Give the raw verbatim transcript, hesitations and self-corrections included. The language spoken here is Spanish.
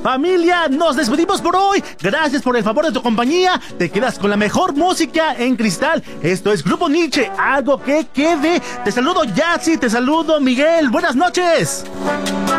Familia, nos despedimos por hoy. Gracias por el favor de tu compañía. Te quedas con la mejor música en cristal. Esto es Grupo Nietzsche, algo que quede. Te saludo, Yatsi, te saludo, Miguel. Buenas noches.